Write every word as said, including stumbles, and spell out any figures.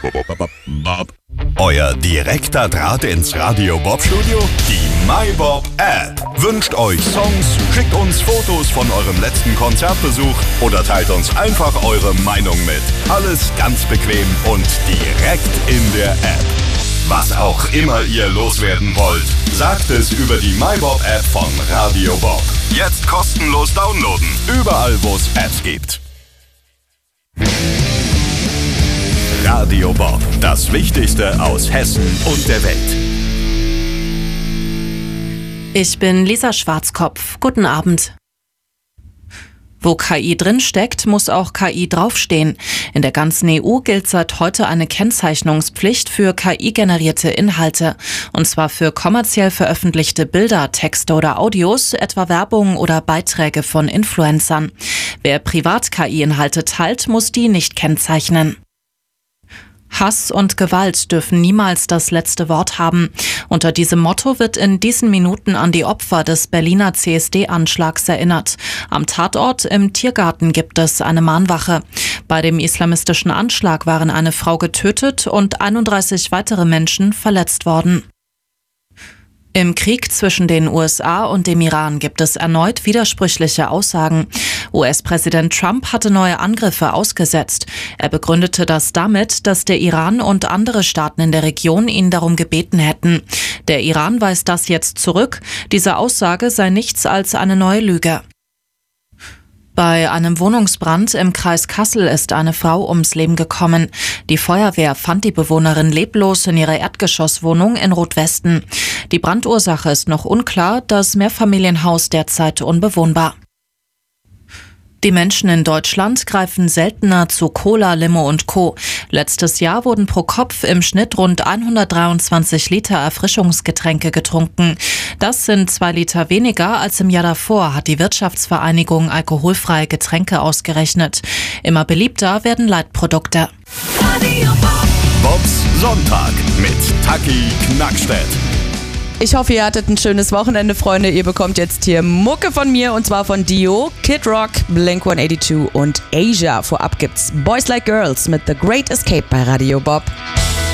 Euer direkter Draht ins Radio Bob Studio? Die MyBob App. Wünscht euch Songs, schickt uns Fotos von eurem letzten Konzertbesuch oder teilt uns einfach eure Meinung mit. Alles ganz bequem und direkt in der App. Was auch immer ihr loswerden wollt, sagt es über die MyBob App von Radio Bob. Jetzt kostenlos downloaden, überall wo es Apps gibt. Radio Bob, das Wichtigste aus Hessen und der Welt. Ich bin Lisa Schwarzkopf. Guten Abend. Wo K I drinsteckt, muss auch K I draufstehen. In der ganzen E U gilt seit heute eine Kennzeichnungspflicht für K I-generierte Inhalte. Und zwar für kommerziell veröffentlichte Bilder, Texte oder Audios, etwa Werbung oder Beiträge von Influencern. Wer privat K I-Inhalte teilt, muss die nicht kennzeichnen. Hass und Gewalt dürfen niemals das letzte Wort haben. Unter diesem Motto wird in diesen Minuten an die Opfer des Berliner C S D-Anschlags erinnert. Am Tatort im Tiergarten gibt es eine Mahnwache. Bei dem islamistischen Anschlag waren eine Frau getötet und einunddreißig weitere Menschen verletzt worden. Im Krieg zwischen den U S A und dem Iran gibt es erneut widersprüchliche Aussagen. U S-Präsident Trump hatte neue Angriffe ausgesetzt. Er begründete das damit, dass der Iran und andere Staaten in der Region ihn darum gebeten hätten. Der Iran weist das jetzt zurück. Diese Aussage sei nichts als eine neue Lüge. Bei einem Wohnungsbrand im Kreis Kassel ist eine Frau ums Leben gekommen. Die Feuerwehr fand die Bewohnerin leblos in ihrer Erdgeschosswohnung in Rotwesten. Die Brandursache ist noch unklar, das Mehrfamilienhaus derzeit unbewohnbar. Die Menschen in Deutschland greifen seltener zu Cola, Limo und Co. Letztes Jahr wurden pro Kopf im Schnitt rund hundertdreiundzwanzig Liter Erfrischungsgetränke getrunken. Das sind zwei Liter weniger als im Jahr davor, hat die Wirtschaftsvereinigung Alkoholfreie Getränke ausgerechnet. Immer beliebter werden Leitprodukte. Bobs Sonntag mit Taki Knackstedt. Ich hoffe, ihr hattet ein schönes Wochenende, Freunde. Ihr bekommt jetzt hier Mucke von mir, und zwar von Dio, Kid Rock, Blink hundertzweiundachtzig und Asia. Vorab gibt's Boys Like Girls mit The Great Escape bei Radio Bob.